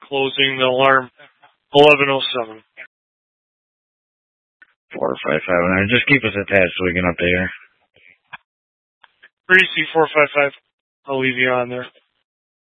Closing the alarm. 11:07. 4559. Just keep us attached so we can update her. Greasy 455. I'll leave you on there.